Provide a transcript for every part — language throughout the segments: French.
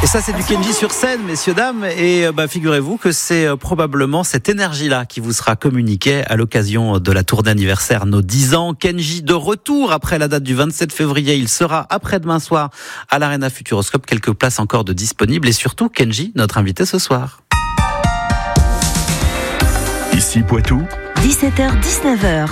Et ça, c'est du Kenji sur scène, messieurs, dames. Et figurez-vous que c'est probablement cette énergie-là qui vous sera communiquée à l'occasion de la tournée anniversaire Nos 10 ans. Kenji de retour après la date du 27 février. Il sera après-demain soir à l'Arena Futuroscope. Quelques places encore de disponibles. Et surtout, Kenji, notre invité ce soir. Ici Poitou, 17h-19h.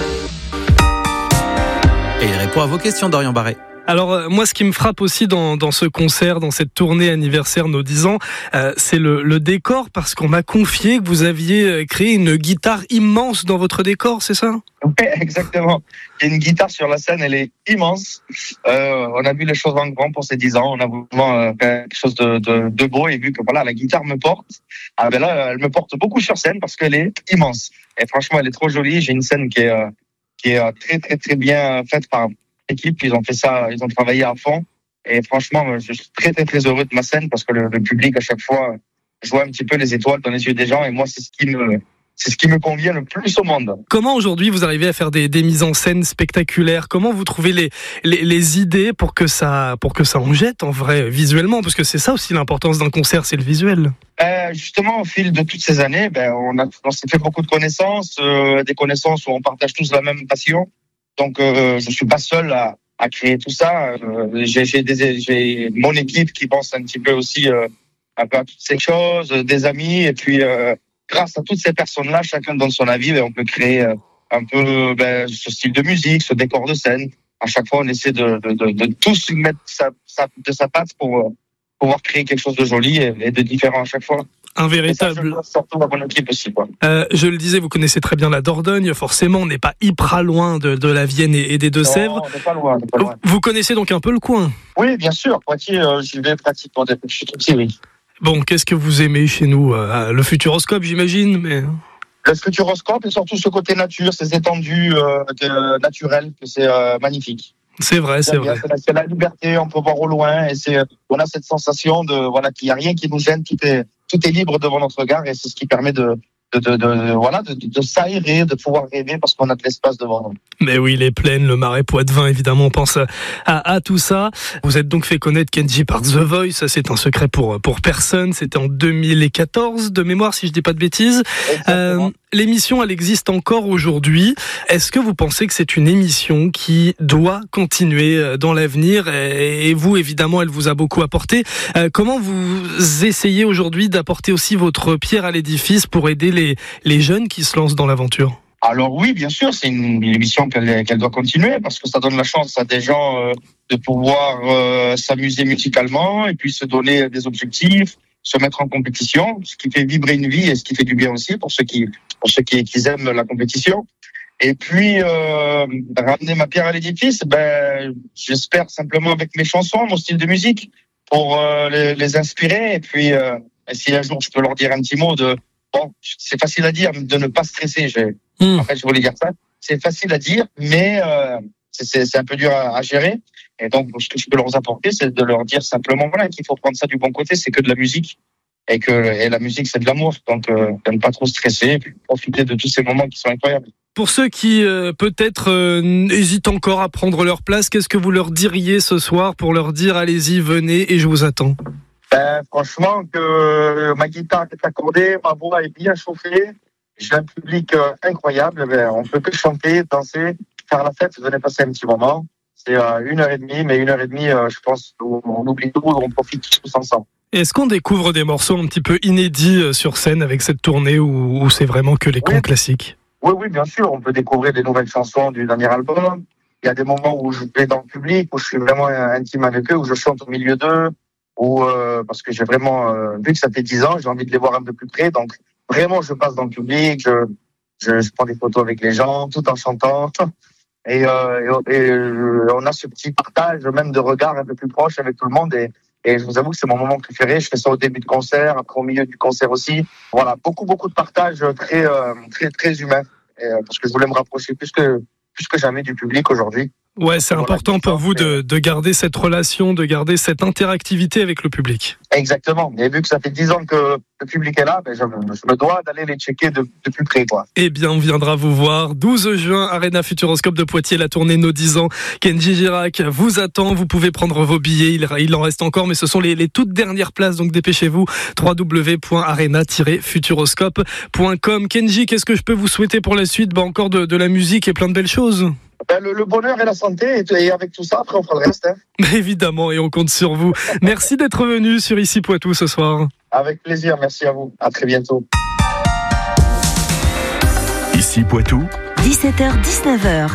Et il répond à vos questions, Dorian Barré. Alors moi, ce qui me frappe aussi dans ce concert, dans cette tournée anniversaire Nos 10 ans, c'est le décor, parce qu'on m'a confié que vous aviez créé une guitare immense dans votre décor, c'est ça ? Oui, exactement. Il y a une guitare sur la scène, elle est immense. On a vu les choses en grand pour ces 10 ans. On a vraiment fait quelque chose de beau, et vu que voilà, la guitare me porte, là, elle me porte beaucoup sur scène parce qu'elle est immense. Et franchement, elle est trop jolie. J'ai une scène qui est très, très, très bien faite par l'équipe. Ils ont fait ça, ils ont travaillé à fond. Et franchement, je suis très, très, très heureux de ma scène parce que le public, à chaque fois, je vois un petit peu les étoiles dans les yeux des gens. Et moi, c'est ce qui me convient le plus au monde. Comment aujourd'hui vous arrivez à faire des mises en scène spectaculaires ? Comment vous trouvez les idées pour que ça en jette en vrai visuellement ? Parce que c'est ça aussi l'importance d'un concert, c'est le visuel. Justement, au fil de toutes ces années, on s'est fait beaucoup de connaissances, des connaissances où on partage tous la même passion. Donc, je suis pas seul à créer tout ça. J'ai mon équipe qui pense un petit peu aussi un peu à toutes ces choses, des amis, et puis grâce à toutes ces personnes-là, chacun donne son avis, on peut créer un peu ce style de musique, ce décor de scène. À chaque fois, on essaie de tous mettre de sa patte pour pouvoir créer quelque chose de joli et de différent à chaque fois. Un véritable. Ça, surtout à mon équipe aussi, quoi. Je le disais, vous connaissez très bien la Dordogne. Forcément, on n'est pas hyper loin de la Vienne et des Deux-Sèvres. Non, on n'est pas loin. Vous connaissez donc un peu le coin ? Oui, bien sûr. Poitiers, j'y vais pratiquement depuis que je suis tout petit, oui. Bon, qu'est-ce que vous aimez chez nous ? Le Futuroscope, j'imagine, mais... Le Futuroscope et surtout ce côté nature, ces étendues naturelles, que c'est magnifique. C'est vrai. C'est la liberté, on peut voir au loin, et on a cette sensation qu'il n'y a rien qui nous gêne, tout est libre devant notre regard, et c'est ce qui permet de s'aérer, de pouvoir rêver parce qu'on a de l'espace devant nous. Mais oui, les plaines, le Marais Poitevin, évidemment, on pense à tout ça. Vous êtes donc fait connaître, Kenji, par The Voice. Ça, c'est un secret pour personne. C'était en 2014, de mémoire, si je dis pas de bêtises. L'émission, elle existe encore aujourd'hui. Est-ce que vous pensez que c'est une émission qui doit continuer dans l'avenir ? Et vous, évidemment, elle vous a beaucoup apporté. Comment vous essayez aujourd'hui d'apporter aussi votre pierre à l'édifice pour aider les jeunes qui se lancent dans l'aventure ? Alors oui, bien sûr, c'est une émission qu'elle doit continuer parce que ça donne la chance à des gens de pouvoir s'amuser musicalement et puis se donner des objectifs, se mettre en compétition, ce qui fait vibrer une vie et ce qui fait du bien aussi pour ceux qui aiment la compétition. Et puis ramener ma pierre à l'édifice, j'espère simplement avec mes chansons, mon style de musique, pour les inspirer. Et puis si un jour je peux leur dire un petit mot c'est facile à dire de ne pas stresser. En fait, je voulais dire ça. C'est facile à dire, mais c'est un peu dur à gérer. Et donc, ce que je peux leur apporter, c'est de leur dire simplement qu'il faut prendre ça du bon côté. C'est que de la musique, et la musique, c'est de l'amour. Donc, de ne pas trop stresser, et puis profiter de tous ces moments qui sont incroyables. Pour ceux qui peut-être hésitent encore à prendre leur place, qu'est-ce que vous leur diriez ce soir pour leur dire allez-y, venez et je vous attends? Franchement, que ma guitare est accordée, ma voix est bien chauffée, j'ai un public incroyable, on peut que chanter, danser, faire la fête, venez passer un petit moment. C'est 1h30, mais 1h30, je pense, on oublie tout, on profite tous ensemble. Est-ce qu'on découvre des morceaux un petit peu inédits sur scène avec cette tournée ou c'est vraiment que les grands classiques? Oui, bien sûr, on peut découvrir des nouvelles chansons du dernier album. Il y a des moments où je vais dans le public, où je suis vraiment intime avec eux, où je chante au milieu d'eux, parce que j'ai vraiment, vu que ça fait 10 ans, j'ai envie de les voir un peu plus près. Donc, vraiment, je passe dans le public, je prends des photos avec les gens, tout en chantant. Et on a ce petit partage, même de regard un peu plus proche avec tout le monde. Et je vous avoue que c'est mon moment préféré. Je fais ça au début de concert, après au milieu du concert aussi. Voilà, beaucoup de partage très humain. Parce que je voulais me rapprocher plus que jamais du public aujourd'hui. Ouais, c'est important pour vous de garder cette relation, de garder cette interactivité avec le public. Exactement. Et vu que ça fait 10 ans que le public est là, je me dois d'aller les checker de plus près, quoi. Eh bien, on viendra vous voir. 12 juin, Arena Futuroscope de Poitiers, la tournée Nos 10 ans. Kenji Girac vous attend. Vous pouvez prendre vos billets. Il en reste encore, mais ce sont les toutes dernières places. Donc, dépêchez-vous. www.arena-futuroscope.com. Kenji, qu'est-ce que je peux vous souhaiter pour la suite? Encore de la musique et plein de belles choses. Le bonheur et la santé, et avec tout ça, après on fera le reste. Évidemment, et on compte sur vous. Merci d'être venu sur Ici Poitou ce soir. Avec plaisir, merci à vous. À très bientôt. Ici Poitou, 17h-19h.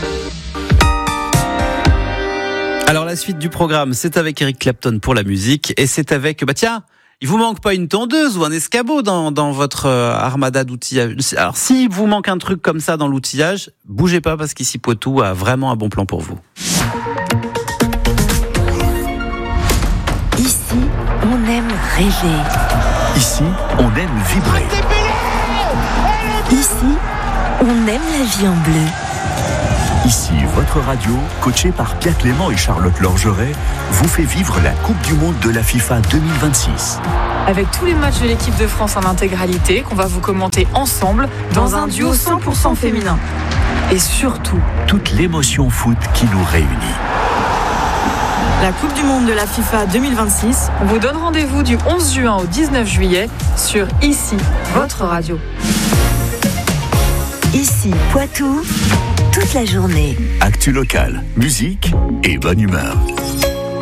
Alors la suite du programme, c'est avec Eric Clapton pour la musique, et c'est avec, il vous manque pas une tondeuse ou un escabeau dans votre armada d'outillage. Alors s'il vous manque un truc comme ça dans l'outillage, bougez pas parce qu'Ici Poitou a vraiment un bon plan pour vous. Ici, on aime rêver. Ici, on aime vibrer. Ici, on aime la vie en bleu. Ici, votre radio, coachée par Pierre Clément et Charlotte Lorgeret, vous fait vivre la Coupe du Monde de la FIFA 2026. Avec tous les matchs de l'équipe de France en intégralité, qu'on va vous commenter ensemble dans un duo 100% féminin. Et surtout, toute l'émotion foot qui nous réunit. La Coupe du Monde de la FIFA 2026, on vous donne rendez-vous du 11 juin au 19 juillet sur Ici, votre radio. Ici Poitou, toute la journée. Actu local, musique et bonne humeur.